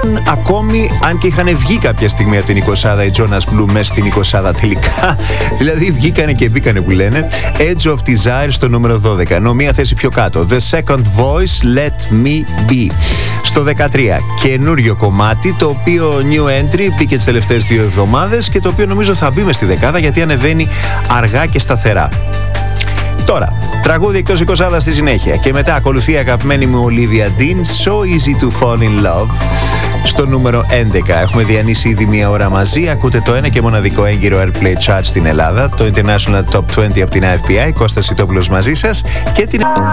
Ακόμη αν και είχαν βγει κάποια στιγμή από την 20η οι Jonas Blue μέσα στην 20η τελικά. Δηλαδή βγήκανε και μπήκανε που λένε. Edge of Desire στο νούμερο 12. Ενώ μία θέση πιο κάτω. The Second Voice, Let Me Be. Στο 13. Καινούριο κομμάτι, το οποίο new entry μπήκε τις τελευταίες 2 εβδομάδες και το οποίο νομίζω θα μπει μες στη δεκάδα γιατί ανεβαίνει αργά και σταθερά. Τώρα, τραγούδι εκτός 20 στη συνέχεια και μετά ακολουθεί η αγαπημένη μου Olivia Dean, So Easy to Fall in Love, στο νούμερο 11. Έχουμε διανύσει ήδη μία ώρα μαζί, ακούτε το ένα και μοναδικό έγκυρο Airplay Chart στην Ελλάδα, το International Top 20 από την IFPI, Κώστας Σιτόπουλος μαζί σας και την...